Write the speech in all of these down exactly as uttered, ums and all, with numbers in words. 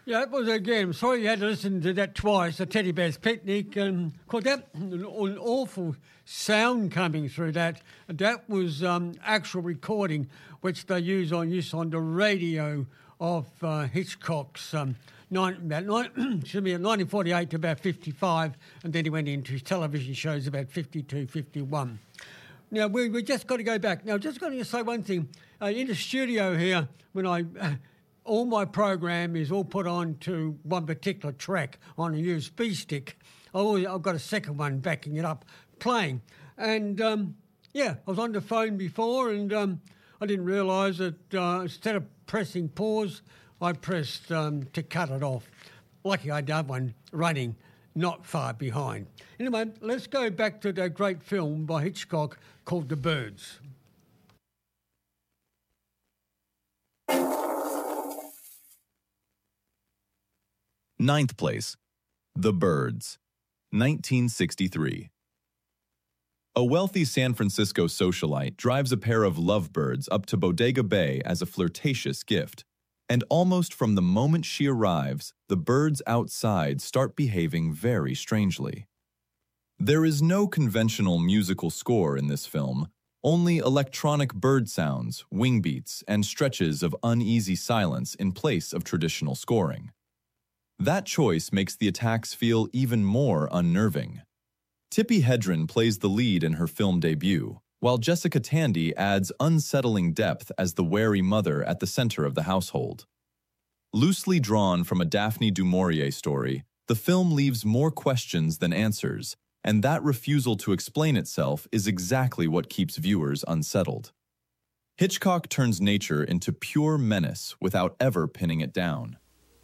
Yeah, it was again. I'm sorry you had to listen to that twice. The Teddy Bear's Picnic, and of course that an an awful sound coming through that. That was um, actual recording which they use on use on the radio of uh, Hitchcock's. Um, Nine, about nine, excuse me, nineteen forty-eight to about fifty-five, and then he went into his television shows about fifty-two, fifty-one. Now, we we just got to go back. Now, just got to say one thing. Uh, in the studio here, when I, uh, all my program is all put on to one particular track on a U S B stick. I always, I've got a second one backing it up, playing. And, um, yeah, I was on the phone before, and um, I didn't realise that uh, instead of pressing pause, I pressed um, to cut it off. Lucky I had one running not far behind. Anyway, let's go back to that great film by Hitchcock called The Birds. Ninth place, The Birds, nineteen sixty-three. A wealthy San Francisco socialite drives a pair of lovebirds up to Bodega Bay as a flirtatious gift. And almost from the moment she arrives, the birds outside start behaving very strangely. There is no conventional musical score in this film, only electronic bird sounds, wing beats, and stretches of uneasy silence in place of traditional scoring. That choice makes the attacks feel even more unnerving. Tippi Hedren plays the lead in her film debut, while Jessica Tandy adds unsettling depth as the wary mother at the center of the household. Loosely drawn from a Daphne du Maurier story, the film leaves more questions than answers, and that refusal to explain itself is exactly what keeps viewers unsettled. Hitchcock turns nature into pure menace without ever pinning it down.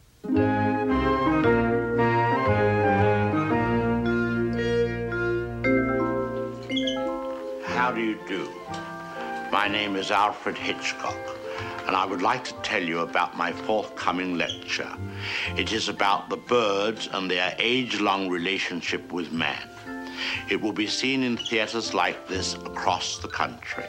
How do you do? My name is Alfred Hitchcock, and I would like to tell you about my forthcoming lecture. It is about the birds and their age-long relationship with man. It will be seen in theaters like this across the country.